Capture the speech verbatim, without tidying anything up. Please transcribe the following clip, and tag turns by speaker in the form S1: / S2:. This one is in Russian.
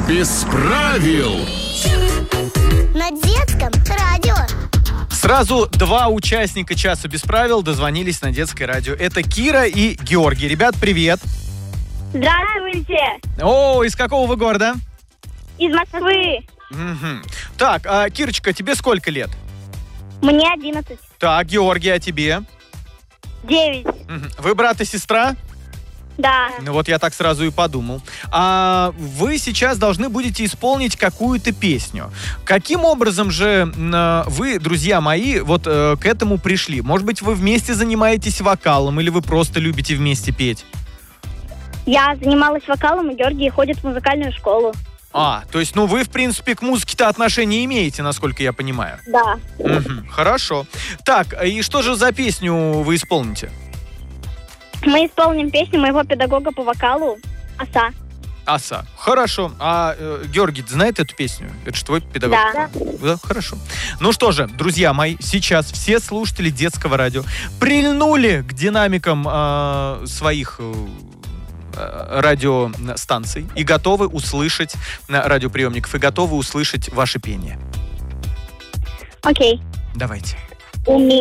S1: без правил.
S2: На детском радио.
S3: Сразу два участника «Часа без правил» дозвонились на детское радио. Это Кира и Георгий. Ребят, привет.
S4: Здравствуйте!
S3: О, из какого вы города?
S4: Из Москвы.
S3: Мгм. Так, а, Кирочка, тебе сколько лет?
S4: Мне одиннадцать.
S3: Так, Георгий, а тебе?
S4: Девять.
S3: Мгм. Вы брат и сестра?
S4: Да.
S3: Ну вот я так сразу и подумал. А вы сейчас должны будете исполнить какую-то песню. Каким образом же м, вы, друзья мои, вот э, к этому пришли? Может быть, вы вместе занимаетесь вокалом или вы просто любите вместе петь?
S4: Я занималась вокалом, и Георгий ходит в музыкальную школу.
S3: А, то есть, ну вы, в принципе, к музыке-то отношения имеете, насколько я понимаю.
S4: Да.
S3: Мгм, хорошо. Так, и что же за песню вы исполните?
S4: Мы исполним песню моего педагога по вокалу «Оса».
S3: Оса. Хорошо. А э, Георгий знает эту песню? Это же твой педагог?
S4: Да.
S3: Да, хорошо. Ну что же, друзья мои, сейчас все слушатели детского радио прильнули к динамикам э, своих э, радиостанций и готовы услышать, э, радиоприемников, и готовы услышать ваше пение.
S4: Окей.
S3: Давайте.
S4: У меня